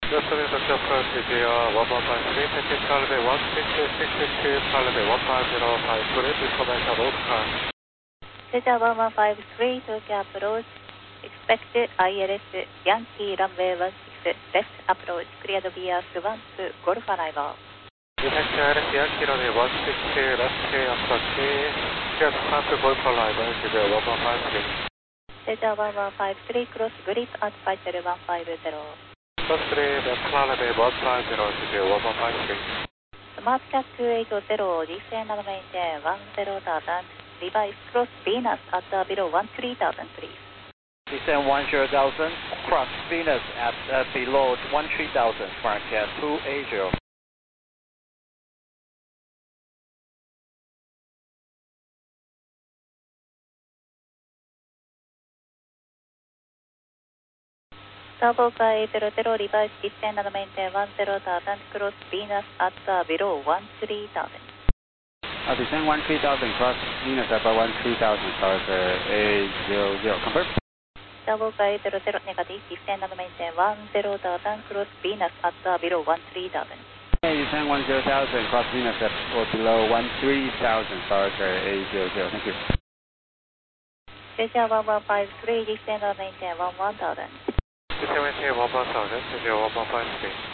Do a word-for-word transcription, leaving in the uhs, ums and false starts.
Just to approach C G R one one five three, taxi Charlie one six six two, Charlie one five zero five three, commercial local. C G R one one five three, Tokyo approach, expected I L S, Yankee runway one six, left approach, cleared via one two, Golf arrival. Taxi I L S, Yankee runway one six, left approach, cleared one two, Golf arrival, C G R one one five three. C G R one one five three, cross grip at Vital one five zero. Cross grip at Charlie one five zero, C G R one one five three. Smart Cat two eighty, descend and maintain one zero thousand, revise cross Venus at uh, below one three thousand, please. Descend one zero thousand, cross Venus at uh, below one three thousand, Smart Cat two eighty. Turbo eight zero zero, revise descend and maintain one zero thousand, cross Venus at uh, below one three thousand. Uh, descend one three thousand, cross Venus at about one three thousand, cars uh, eight zero zero, confirm. Turbo eight zero zero, negative, descend and maintain one zero thousand, cross Venus at uh, below one three thousand. Okay, descend one zero thousand, cross Venus at or below one three thousand, cars uh, eight zero zero, thank you. C G R one one five three, descend and maintain one one thousand. Descend maintain one one thousand, C G R one one five three.